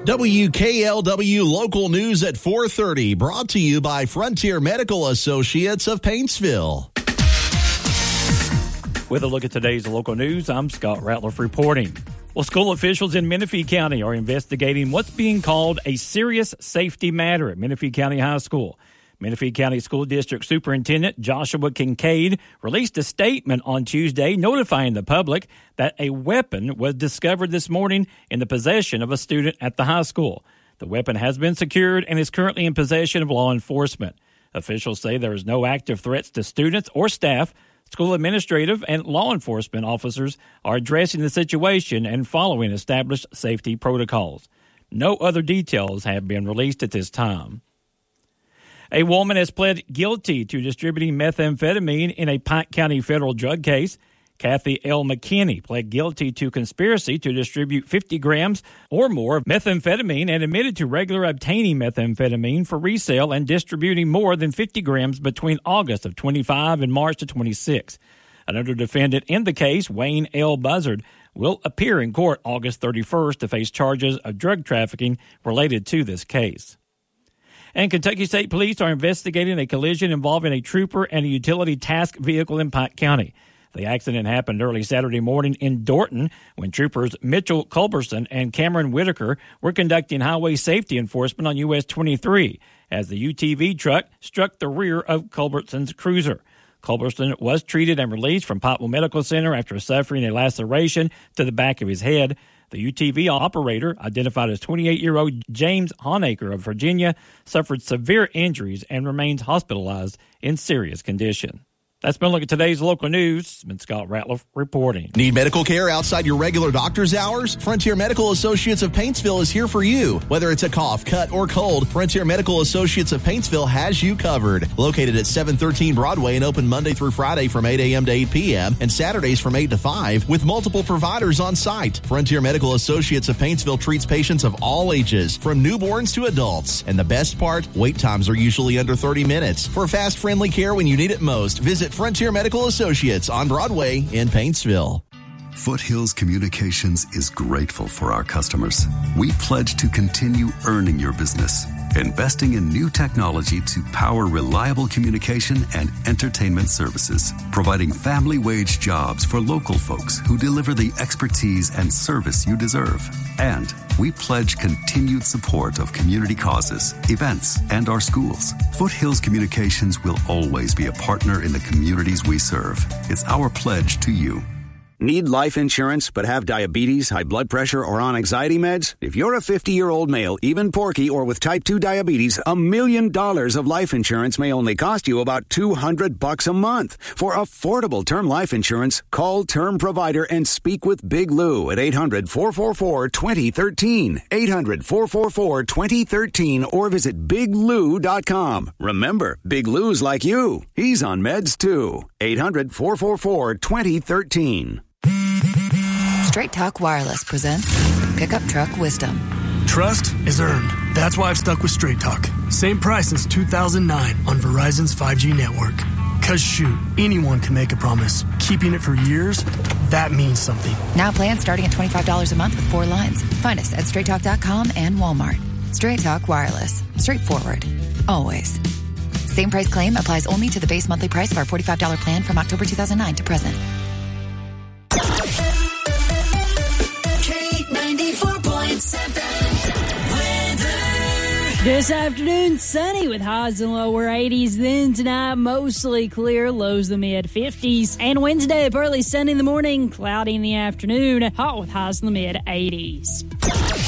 WKLW Local News at 4:30, brought to you by Frontier Medical Associates of Paintsville. With a look at today's local news, I'm Scott Ratliff reporting. Well, school officials in Menifee County are investigating what's being called a serious safety matter at Menifee County High School. Menifee County School District Superintendent Joshua Kincaid released a statement on Tuesday notifying the public that a weapon was discovered this morning in the possession of a student at the high school. The weapon has been secured and is currently in possession of law enforcement. Officials say there is no active threats to students or staff. School administrative and law enforcement officers are addressing the situation and following established safety protocols. No other details have been released at this time. A woman has pled guilty to distributing methamphetamine in a Pike County federal drug case. Kathy L. McKinney pled guilty to conspiracy to distribute 50 grams or more of methamphetamine and admitted to regularly obtaining methamphetamine for resale and distributing more than 50 grams between August of 25 and March of 26. Another defendant in the case, Wayne L. Buzzard, will appear in court August 31st to face charges of drug trafficking related to this case. And Kentucky State Police are investigating a collision involving a trooper and a utility task vehicle in Pike County. The accident happened early Saturday morning in Dorton when troopers Mitchell Culberson and Cameron Whitaker were conducting highway safety enforcement on US 23 as the UTV truck struck the rear of Culberson's cruiser. Culberson was treated and released from Pikeville Medical Center after suffering a laceration to the back of his head. The UTV operator, identified as 28-year-old James Honaker of Virginia, suffered severe injuries and remains hospitalized in serious condition. That's been a look at today's local news. It's been Scott Ratliff reporting. Need medical care outside your regular doctor's hours? Frontier Medical Associates of Paintsville is here for you. Whether it's a cough, cut, or cold, Frontier Medical Associates of Paintsville has you covered. Located at 713 Broadway and open Monday through Friday from 8 a.m. to 8 p.m. and Saturdays from 8 to 5 with multiple providers on site. Frontier Medical Associates of Paintsville treats patients of all ages, from newborns to adults. And the best part, wait times are usually under 30 minutes. For fast, friendly care when you need it most, visit Frontier Medical Associates on Broadway in Paintsville. Foothills Communications is grateful for our customers. We pledge to continue earning your business, investing in new technology to power reliable communication and entertainment services, providing family wage jobs for local folks who deliver the expertise and service you deserve. And we pledge continued support of community causes, events, and our schools. Foothills Communications will always be a partner in the communities we serve. It's our pledge to you. Need life insurance but have diabetes, high blood pressure, or on anxiety meds? If you're a 50-year-old male, even porky, or with type 2 diabetes, $1 million of life insurance may only cost you about $200 a month. For affordable term life insurance, call Term Provider and speak with Big Lou at 800-444-2013. 800-444-2013 or visit biglou.com. Remember, Big Lou's like you. He's on meds too. 800-444-2013. Straight Talk Wireless presents Pickup Truck Wisdom. Trust is earned. That's why I've stuck with Straight Talk. Same price since 2009 on Verizon's 5G network. Cause shoot, anyone can make a promise. Keeping it for years, that means something. Now plans starting at $25 a month with 4 lines. Find us at straighttalk.com and Walmart. Straight Talk Wireless. Straightforward. Always. Same price claim applies only to the base monthly price of our $45 plan from October 2009 to present. This afternoon, sunny with highs in lower 80s. Then tonight, mostly clear, lows in the mid-50s. And Wednesday, early sunny in the morning, cloudy in the afternoon, hot with highs in the mid-80s.